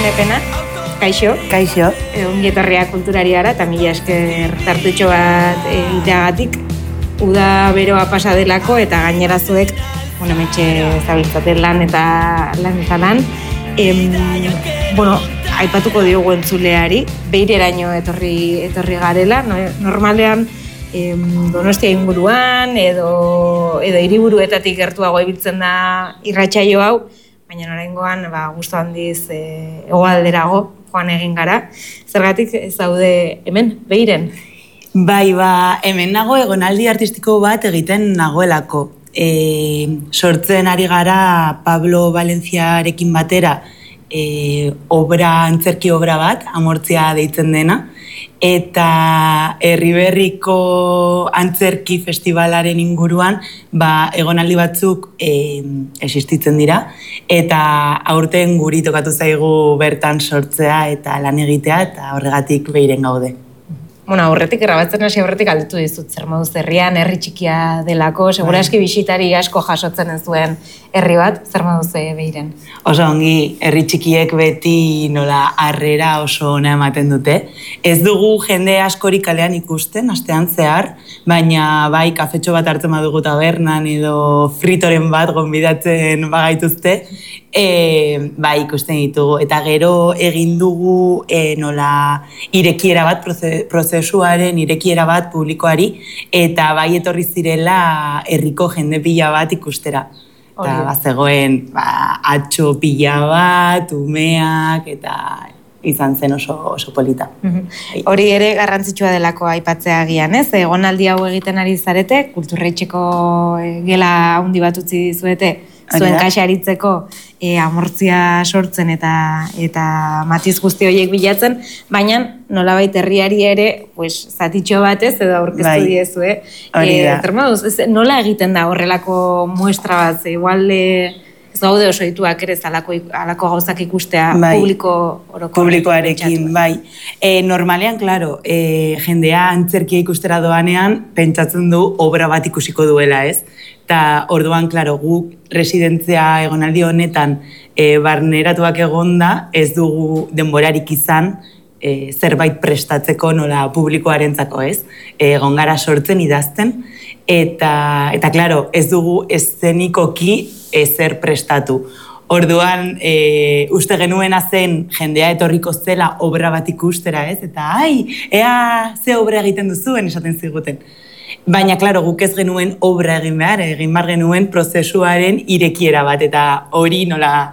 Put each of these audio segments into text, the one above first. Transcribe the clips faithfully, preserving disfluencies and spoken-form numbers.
Epena, kaixo. Kaixo. Ongi etorria kulturariara, eta mila esker tartutxo bat iteagatik. Uda beroa pasa delako, eta gainera zuek, bueno, metxe zabiltzaten lan eta lan eta lan. Em, bueno, aipatuko diogu entzuleari, beireraino etorri, etorri garela, no, normalean em, Donostia inguruan, edo, edo hiriburuetatik gertuago ibiltzen da irratsaio hau, baina oraingoan ba, gustu handiz e, hegoalderago joan egin gara. Zergatik ez daude hemen, Beiren? Bai, ba, hemen nago egonaldi artistiko bat egiten nagoelako. E, sortzen ari gara Pablo Valentziarekin batera e, obra, antzerki obra bat, Amortzia deitzen dena, eta Erriberriko antzerki festivalaren inguruan ba, egonaldi batzuk e, existitzen dira, eta aurten guri tokatu zaigu bertan sortzea eta lan egitea, eta horregatik Beiren gaude. Bueno, aurretik, grabatzen hasi aurretik aldetu dizut, zer moduz herrian, herri txikia delako, seguraski bisitari asko jasotzen ez duen herri bat, zer moduz Beiren? Oso ongi, herri txikiek beti nola harrera oso ona ematen dute. Ez dugu jende askorik kalean ikusten, astean zehar, baina bai kafetxo bat hartzen badugu tabernan edo fritoren bat gonbidatzen bagaituzte, e, bai ikusten ditugu. Eta gero egin dugu e, nola irekiera bat, prozesuaren irekiera bat publikoari, eta bai etorri zirela herriko jende pila bat ikustera. Eta bazegoen ba, atxo pila bat, umeak, eta izan zen oso, oso polita. Mm-hmm. Hori ere garrantzitsua delako aipatzea agian, ez? Egonaldi hau egiten ari zarete, kulturretxeko gela handi bat utzi dizuete, zuen kaxaritzeko e, amortzia sortzen eta eta matiz guzti horiek bilatzen, baina nolabait herriari ere pues, zatitxo batez edo aurkeztu bai. Diezu, eh? Hori da. E, nola egiten da horrelako muestra bat, ze igual ez gaude oso dituak ere alako, alako gauzak ikustea bai. Publiko orokorrekin. Publikoarekin, bai. E, normalean, klaro, e, jendea antzerkia ikustera doanean pentsatzen du obra bat ikusiko duela, ez? Eta orduan, klaro, guk residentzia egonaldi honetan e, barneratuak egonda, ez dugu denborarik izan e, zerbait prestatzeko nola publikoarentzako, ez? Egon gara sortzen, idazten, eta, eta klaro, ez dugu eszenikoki ezer prestatu. Orduan, e, uste genuena zen jendea etorriko zela obra bat ikustera, ez? Eta, ai, ea ze obra egiten duzuen esaten ziguten. Baina, klaro, guk ez genuen obra egin behar, egin behar genuen prozesuaren irekiera bat, eta hori nola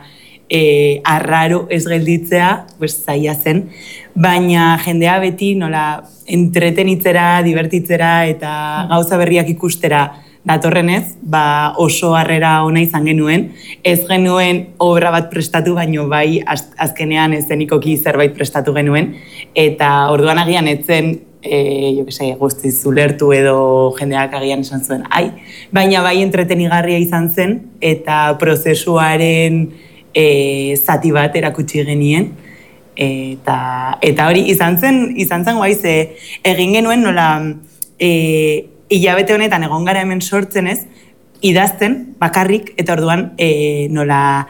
e, arraro ez gelditzea, pues, zaila zen. Baina jendea beti nola entretenitzera, divertitzera eta gauza berriak ikustera datorrenez, ba oso harrera ona izan genuen. Ez genuen obra bat prestatu, baino bai az, azkenean ezenikoki zerbait prestatu genuen, eta orduan agian etzen E, jo que sei, guztiz ulertu edo jendeak agian esan zuen, ai, baina bai entretenigarria izan zen eta prozesuaren e, zati bat erakutsi genien, eta, eta hori izan zen, izan zen guai, ze egin genuen nola e, hilabete honetan egon gara hemen sortzen ez, idazten bakarrik, eta orduan e, nola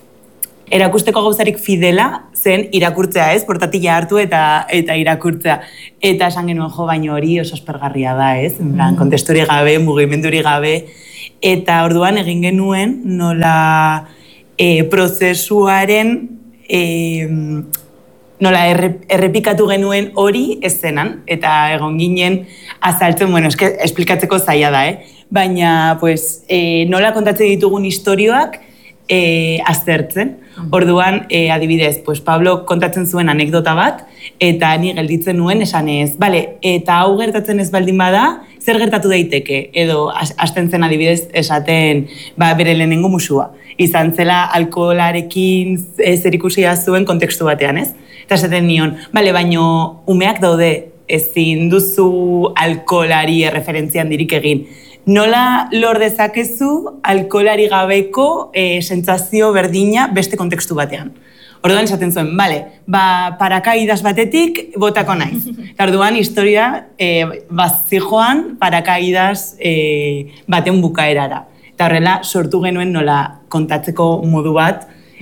erakusteko gauzarik fidela zen irakurtzea, ez? Portatila hartu eta eta irakurtzea. Eta esan genuen jo, baino hori oso aspergarria da, ez? En plan, kontesturi gabe, mugimenduri gabe. Eta orduan egin genuen nola e, prozesuaren e, nola erre, errepikatu genuen hori eszenan. Eta egon ginen azaltzen, bueno, eske esplikatzeko zaila da, eh? Baina, pues, e, nola kontatzen ditugun istorioak E, aztertzen. Orduan, e, adibidez, pues Pablo kontatzen zuen anekdota bat, eta ni gelditzen nuen esanez, bale, eta hau gertatzen ez baldin bada, zer gertatu daiteke? Edo, hasten zen adibidez esaten, ba, bere lehenengo musua. Izan zela alkoholarekin zerikusia zuen kontekstu batean, ez? Eta esaten nion, bale, baino umeak daude, ezin duzu alkoholari erreferentzian dirik egin. Nola lor dezakezu alkoholari gabeko e, sentsazio berdina beste kontekstu batean. Orduan esaten zuen, bale, ba, parakaidas batetik botako naiz. Eta orduan historia e, bazijoan parakaidas e, baten bukaerara. Eta horrela sortu genuen nola kontatzeko modu bat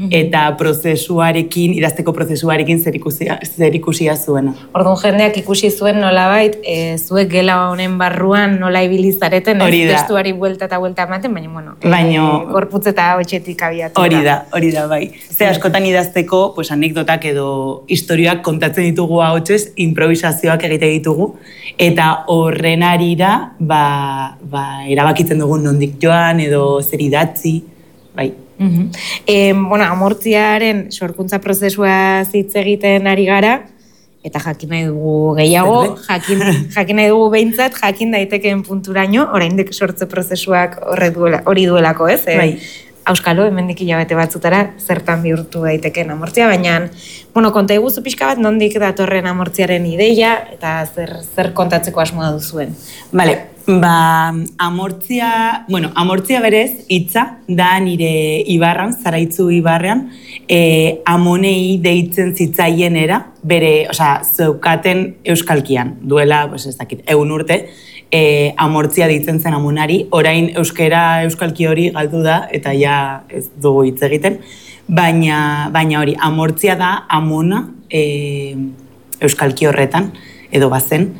eta prozesuarekin, idazteko prozesuarekin zerikusia, zerikusia zuena. Orduan jendeak ikusi zuen nolabait, e, zuek gela honen barruan nola ibilizareten, ez testuari buelta eta buelta ematen, baina, bueno, Baino, e, gorputz eta hotxetik abiatu. Hori da, hori da, bai. Ze askotan idazteko, pues, anekdotak edo historioak kontatzen ditugu ahotsez, improvisazioak egite ditugu, eta horren arira, ba, ba, erabakitzen dugu nondik joan, edo zer idatzi, bai. Uh-huh. E, bueno, amortziaren sorkuntza prozesua hitz egiten ari gara, eta jakin nahi dugu gehiago, jakin, jakin nahi dugu behintzat, jakin daitekeen punturaino, oraindik sortze prozesuak horrek duela, hori duelako, ez? E, bai. Auskalo, hemendik hilabete batzutara, zertan bihurtu daitekeen amortzia, baina, bueno, konta iguzu pixka bat, nondik datorren amortziaren ideia, eta zer, zer kontatzeko asmoa duzuen. Bale, ba, amortzia, bueno, amortzia berez, hitza da nire ibarran, Zaraitzu ibarrean, e, amonei deitzen zitzaienera, bere, osea, zeukaten euskalkian, duela, pues ez dakit, egun urte, E, amortzia deitzen zen amonari, orain euskera euskalki hori galdu da, eta ja ez dugu hitz egiten, baina, baina hori, amortzia da amona e, euskalki horretan, edo bazen,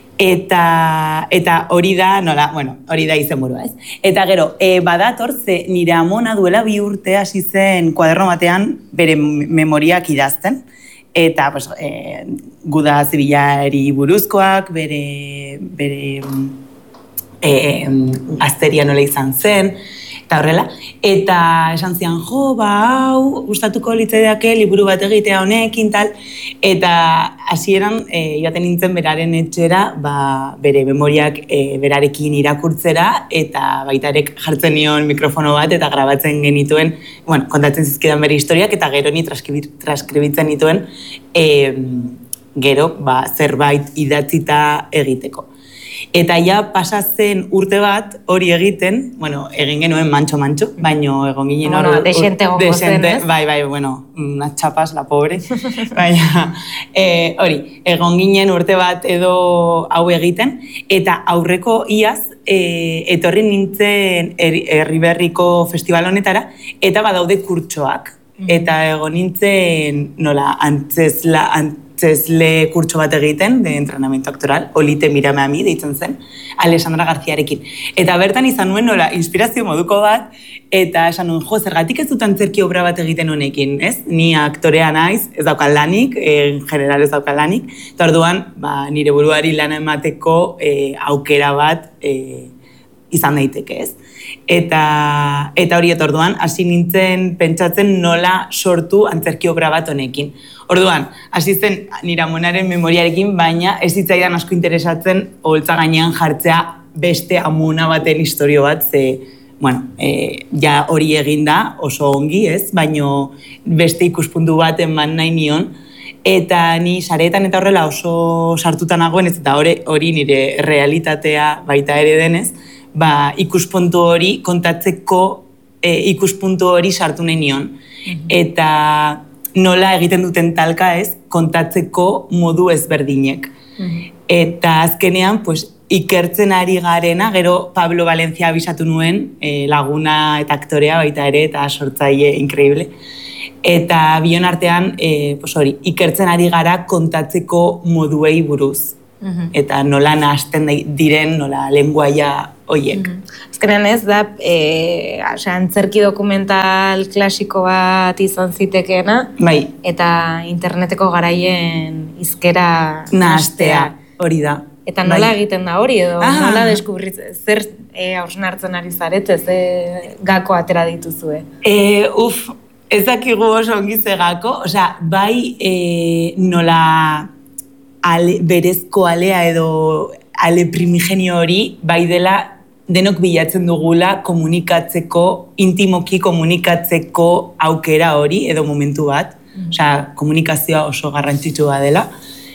eta, eta hori da, nola, bueno, hori da izenburua, ez? Eta gero, e, badator, ze nire amona duela bi urte hasi zen kuaderno batean bere memoriak idazten, eta pues, e, guda zibilari buruzkoak, bere, bere e, gazteria nola izan zen, eta horrela. Eta esan zian, jo, ba, hau, gustatuko litzaideake liburu bat egitea honekin, tal, eta hasieran e, joaten nintzen beraren etxera, ba, bere memoriak e, berarekin irakurtzera, eta baitarek jartzen nion mikrofono bat, eta grabatzen genituen, bueno, kontatzen zizkidan bere historiak, eta gero ni transkribitzen nituen, e, gero, ba, zerbait idatzita egiteko. Eta ja pasatzen urte bat hori egiten, bueno, egin genuen mantxo-mantxo, baino egon ginen hori... Bueno, desente gongo zen, ez? Bai, bai, bueno, unas chapas, la pobre. Baina, e, hori, egon ginen urte bat edo hau egiten, eta aurreko iaz, e, etorri nintzen Herriberriko festival honetara, eta badaude kurtsoak. Eta egon nintzen, nola, antzesla, antzesle kurtso bat egiten, de entrenamiento actoral, Olite Mírame a mí, deitzen zen, Alessandra Garziarekin. Eta bertan izan nuen, nola, inspirazio moduko bat, eta esan nuen, jo, zergatik ez dut antzerki obra bat egiten honekin, ez? Ni aktorea naiz, ez daukan lanik, en general ez daukan lanik, eta orduan, ba, nire buruari lana emateko e, aukera bat e, izan daiteke, ez? Eta, eta hori orduan, hasi nintzen pentsatzen nola sortu antzerki obra bat honekin. Orduan, hasi zen nire amonaren memoriarekin, baina ez zitzaidan asko interesatzen oholtza gainean jartzea beste amona baten historio bat, ze, bueno, e, ja hori egin da oso ongi, ez? Baino beste ikuspuntu bat eman nahi nion, eta ni sareetan eta horrela oso sartuta nagoen, ez eta hori, hori nire realitatea baita ere denez, ba, ikuspuntu hori kontatzeko e, ikuspuntu hori sartu nahi nion. Mm-hmm. Eta nola egiten duten talka ez, kontatzeko modu ezberdinek. Mm-hmm. Eta azkenean, pues, ikertzen ari garena, gero Pablo Valencia abisatu nuen, e, laguna eta aktorea baita ere, eta sortzaile increíble. Eta bion artean, e, pues, hori, ikertzen ari gara kontatzeko moduei buruz. Mm-hmm. Eta nola nahasten diren, nola lenguaia horiek. Mm-hmm. Azkenean ez da, e, antzerki dokumental klasiko bat izan zitekeena, bai. Eta interneteko garaien hizkera nahastea, hori da. Eta nola bai. Egiten da hori, edo ah. nola deskubritzen, zer e, hausnartzen ari zarete, ze gako atera dituzue? E, uf, ez dakigu oso ongi ze gako, osea, bai e, nola... Ale, berezko alea edo ale primigenio hori, bai dela denok bilatzen dugula komunikatzeko, intimoki komunikatzeko aukera hori edo momentu bat, mm. Osea, komunikazioa oso garrantzitsua dela.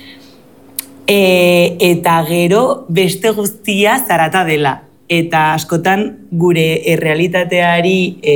E, eta gero beste guztia zarata dela. Eta askotan gure errealitateari e,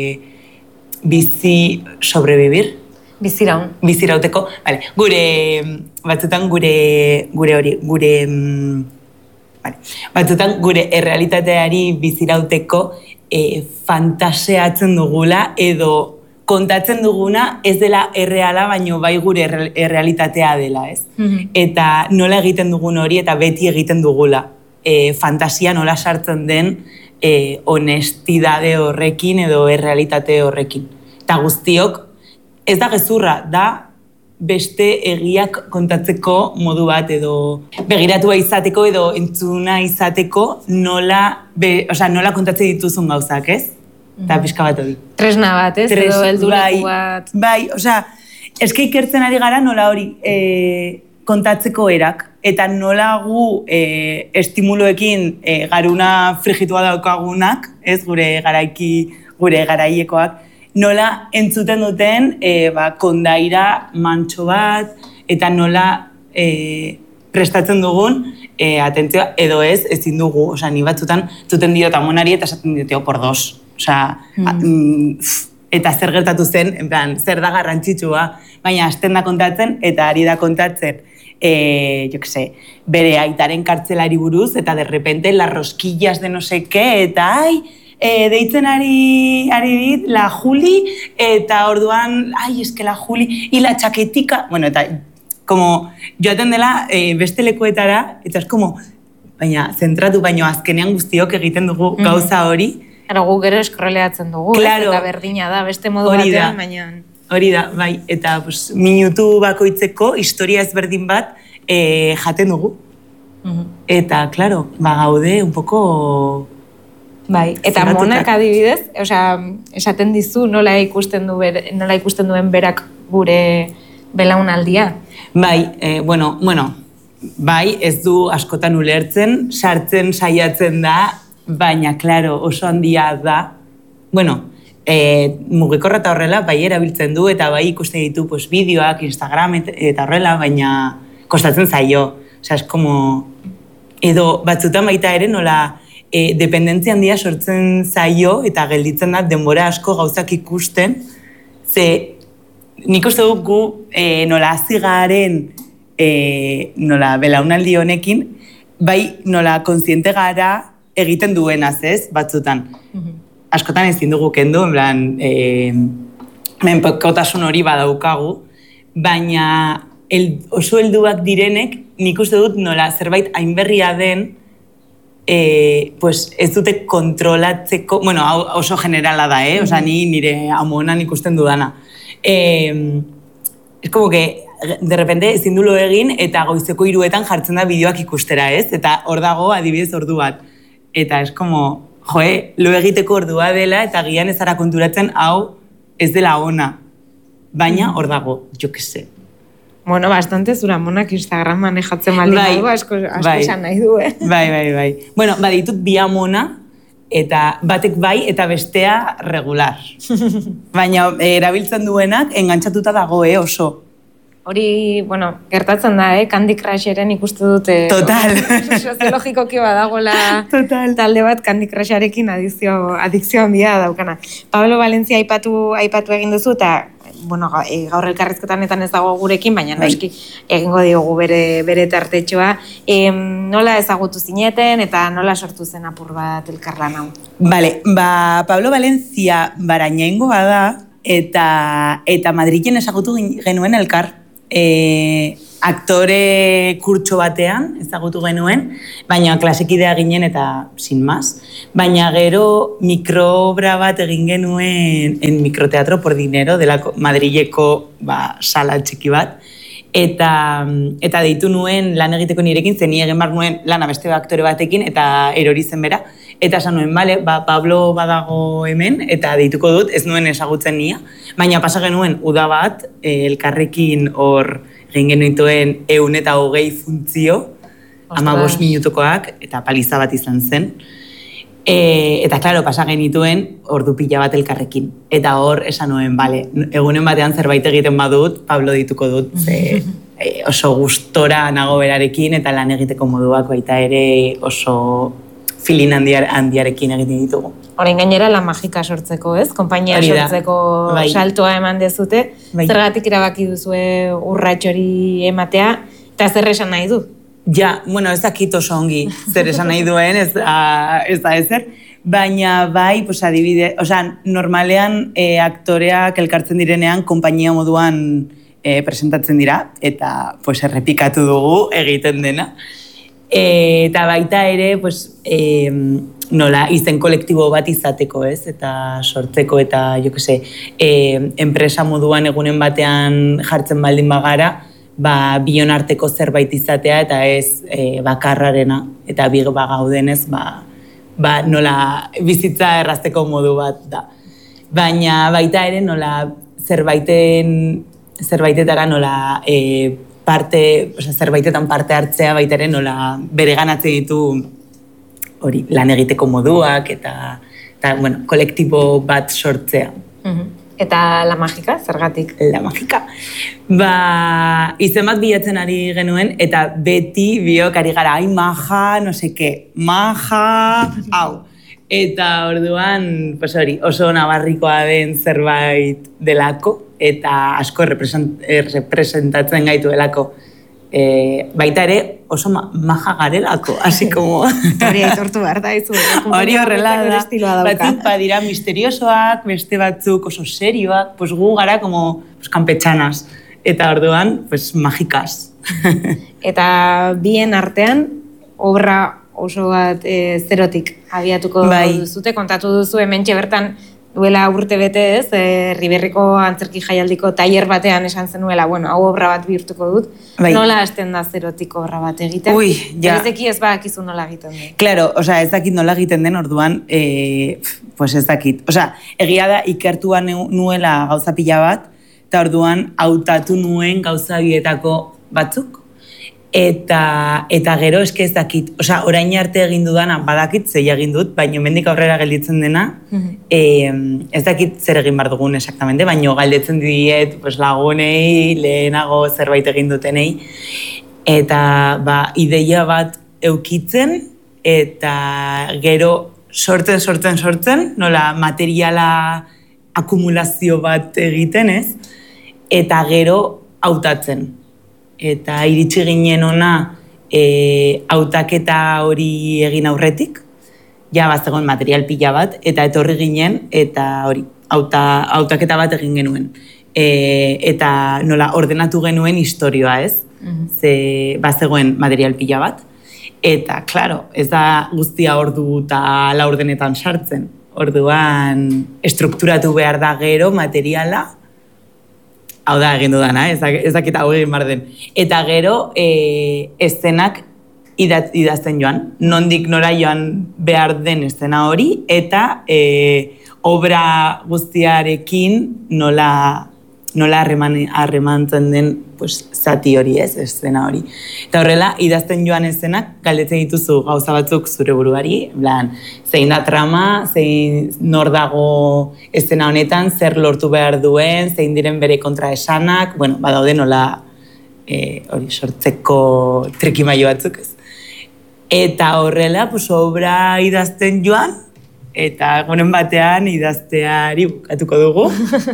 bizi sobrevivir. Biziraun. Bizirauteko, vale. Gure, batzutan gure, gure hori, gure, vale. Batzutan gure errealitateari bizirauteko e, fantaseatzen dugula edo kontatzen duguna ez dela erreala, baino bai gure errealitatea dela, ez? Mm-hmm. Eta nola egiten dugun hori, eta beti egiten dugula. E, fantasia nola sartzen den e, honestidade horrekin edo errealitate horrekin. Eta guztiok, ez da gezurra, da beste egiak kontatzeko modu bat edo begiratua izateko edo entzuna izateko nola, be, osea, nola kontatzen dituzun gauzak, ez? Eta pixka bat hori. Tresna bat, ez? Tres, edo helduleku bat. Bai, bai, osea, eske ikertzen ari gara nola hori e, kontatzeko erak. Eta nola gu e, estimuloekin e, garuna frigitua daukagunak, ez, gure garaiki, gure garaiekoak, nola entzuten duten e, ba, kondaira mantxo bat, eta nola e, prestatzen dugun, e, atentzioa, edo ez, ezin dugu. Osea, ni batzutan zuten diot amonari eta esaten dioteo por dos. Osea, mm. eta zer gertatu zen, en plan, zer da garrantzitsua, baina hasten da kontatzen, eta ari da kontatzen, e, jo que sé, bere aitaren kartzelari buruz, eta de repente las rosquillas de no sé qué, eta ai, e, deitzen ari, ari dit, la Juli, eta orduan, ai, eske la Juli, y la chaquetica, bueno, eta, como, joaten dela e, beste lekuetara, eta es como, baina, zentratu, baino azkenean guztiok egiten dugu mm-hmm. gauza hori, Ara gu gero eskrolleatzen dugu, claro, eta berdina da, beste modu batean, baina... Hori da, bai, eta pues, minutu bakoitzeko historia ezberdin bat e, jaten dugu. Mm-hmm. Eta, claro, ba, gaude un poco... Bai, eta monak adibidez, osea, esaten dizu nola ikusten, du ber, nola ikusten duen berak gure belaunaldia. Bai, e, bueno, bueno, bai, ez du askotan ulertzen, sartzen saiatzen da, baina, klaro, oso handia da. Bueno, e, mugikorra eta horrela, bai erabiltzen du, eta bai ikusten ditu pues, bideoak, Instagram eta horrela, baina kostatzen zaio. Osea, es como... Edo batzutan baita ere nola e, dependentzia handia sortzen zaio, eta gelditzen da denbora asko gauzak ikusten, ze nik uste dut gu e, nola azigaren e, nola belaunaldi honekin, bai nola kontziente gara egiten duenaz, ez, batzutan. Mm-hmm. Askotan ezin dugu kendu, en plan, e, menpekotasun hori badaukagu, baina el, oso helduak direnek, nik uste dut nola zerbait hainberria den, e, pues ez dute kontrolatzeko, bueno, oso generala da, eh? Osa, ni nire amonan ikusten dudana. E, es como que, de repente, ezin du lo egin, eta goizeko hiruetan jartzen da bideoak ikustera, ez? Eta hor dago, adibidez, ordu bat. Eta es como, joe, lo egiteko ordua dela, eta gian ez ara konturatzen, hau ez dela ona. Baina hor dago, jo que sé. Bueno, bastante zura monak Instagram manejatzen baldin bai, dago, asko, asko bai, esan nahi du, eh? Bai, bai, bai. Bueno, baditut bi amona, eta batek bai, eta bestea regular. Baina erabiltzen duenak, engantzatuta dago, eh, oso. Hori, bueno, gertatzen da, eh? Candy Crusheren ikustu dute... Total. Soziologikoki badagola Total. Talde bat Candy Crusharekin adikzio, adikzio handia daukana. Pablo Valentzia aipatu, aipatu egin duzu, eta bueno, gaur elkarrizketanetan ez dago gurekin, baina noski egingo diogu bere, bere tartetxoa. E, nola ezagutu zineten eta nola sortu zen apur bat elkarlan hau? Vale, ba, Pablo Valentzia barainaingoa da, eta, eta Madrilen ezagutu genuen elkar. E, aktore kurtso batean ezagutu genuen, baina klasikidea ginen eta sin más. Baina gero mikroobra bat egin genuen en Microteatro por Dinero, delako Madrileko ba, sala txiki bat, eta, eta deitu nuen lan egiteko nirekin, zen egin bar nuen lana beste aktore batekin, eta erori zen bera. Eta esan nuen, bale, ba, Pablo badago hemen, eta deituko dut, ez nuen ezagutzen nia, baina pasa genuen uda bat, eh, elkarrekin hor egin genituen ehun eta hogei funtzio, hamabost minutukoak, eta paliza bat izan zen. E, eta, klaro, pasa genituen ordu pila bat elkarrekin. Eta hor esan nuen, bale, egunen batean zerbait egiten badut, Pablo dituko dut, ze e, oso gustora nago berarekin, eta lan egiteko moduak baita ere oso... filin handiar, handiarekin egiten ditugu. Orain gainera la magika sortzeko, ez? Konpainia sortzeko bai. Saltoa eman dezute. Bai. Zergatik erabaki duzue urrats hori ematea, eta zer esan nahi du? Ja, bueno, ez dakit oso ongi zer esan nahi duen, ez, a, ez da ezer, Baina bai, pues adibide, osea, normalean e, aktoreak elkartzen direnean konpainia moduan e, presentatzen dira, eta pues errepikatu dugu egiten dena. E, eta baita ere, pues, e, nola, izen kolektibo bat izateko, ez? Eta sortzeko eta, jo que se, e, enpresa moduan egunen batean jartzen baldin bagara, ba, bion arteko zerbait izatea eta ez e, bakarrarena. Eta bi bagaudenez, ba, ba, nola bizitza errazteko modu bat da. Baina baita ere nola zerbaiten, zerbaitetara nola e, parte, oza, zerbaitetan parte hartzea baita ere nola bereganatzen ditu hori lan egiteko moduak eta, eta bueno, kolektibo bat sortzea. Uh-huh. Eta La Magika, zergatik? La Magika. Ba, izen bat bilatzen ari genuen, eta beti biok ari gara, ai, maja, no seke, maja, hau. Eta orduan, pues hori, oso nabarrikoa den zerbait delako, eta asko representatzen gaitu delako. E, baita ere, oso ma, maja garelako, así como... Hori aitortu behar da, izu. Hori horrela da, batzuk badira misteriosoak, beste batzuk oso serioak, pues gu gara como pues, campetxanas, eta orduan, pues magikaz. Eta bien artean, obra oso bat e, zerotik abiatuko bai. Duzute, kontatu duzu hementxe bertan duela urte bete ez, e, Riberriko antzerki jaialdiko tailer batean esan zenuela, bueno, hau obra bat bihurtuko dut. Bai. Nola hasten da zerotik obra bat egiten? Ui, ja. Ez deki ez badakizu nola egiten den. Claro, osea, ez dakit nola egiten den orduan, e, pues ez dakit. Osea, egia da ikertuan nuela gauza pila bat, eta orduan hautatu nuen gauza bietako batzuk. Eta, eta gero eske ez dakit, osea, orain arte egin dudana badakit zei egin dut, baina mendik aurrera gelditzen dena, mm-hmm. e, ez dakit zer egin behar dugun exactamente, baina galdetzen diet pues, lagunei, lehenago zerbait egin dutenei, eta ba, ideia bat eukitzen, eta gero sortzen, sortzen, sortzen, nola materiala akumulazio bat egiten, ez? Eta gero hautatzen. Eta iritsi ginen ona e, hautaketa hori egin aurretik, ja bazegoen material pila bat, eta etorri ginen, eta hori, hauta, hautaketa bat egin genuen. E, eta nola ordenatu genuen historioa, ez? Mm-hmm. Ze bazegoen material pila bat. Eta, klaro, ez da guztia ordu eta laurdenetan sartzen. Orduan, estrukturatu behar da gero materiala, hau da egin dudana, ez dakit hau egin behar den. Eta gero, e, eszenak idazten joan, nondik nora joan behar den eszena hori, eta e, obra guztiarekin nola, nola harremantzen den pues, zati hori ez, eszena hori. Eta horrela, idazten joan eszenak, galdetzen dituzu gauza batzuk zure buruari, blan, zein da trama, zein nor dago eszena honetan, zer lortu behar duen, zein diren bere kontraesanak, bueno, badaude nola e, hori sortzeko trikimaio batzuk ez. Eta horrela, pues, obra idazten joan, eta egunen batean idazteari bukatuko dugu.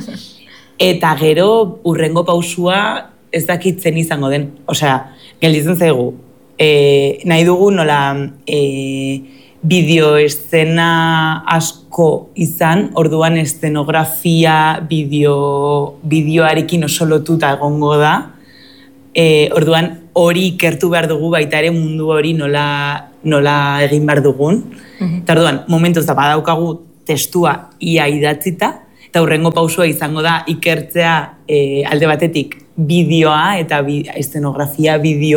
Eta gero, urrengo pausua ez dakitzen izango den. Osea, gelditzen zaigu. E, nahi dugu nola e, bideo-eszena asko izan, orduan eszenografia bideo, bideoarekin oso lotuta egongo da. E, orduan hori ikertu behar dugu baita ere mundu hori nola, nola egin behar dugun. Mm-hmm. Eta orduan, momentuz da badaukagu testua ia idatzita, eta hurrengo pausua izango da ikertzea e, alde batetik bideoa eta bi, eszenografia bideo